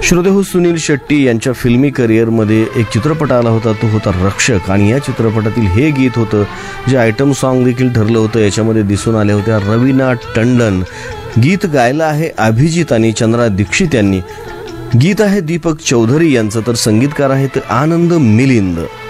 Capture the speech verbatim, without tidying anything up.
श्रोतेहो, सुनील शेट्टी यांच्या फिल्मी करिअरमध्ये एक चित्रपट आला होता, तो होता रक्षक. आणि या चित्रपटातील हे गीत होतं जे आयटम सॉन्ग देखील ठरलं होतं. याच्यामध्ये दिसून आल्या होत्या रवीना टंडन. गीत गायलं आहे अभिजित आणि चंद्रा दीक्षित यांनी. गीत आहे दीपक चौधरी यांचं, तर संगीतकार आहेत आनंद मिलिंद.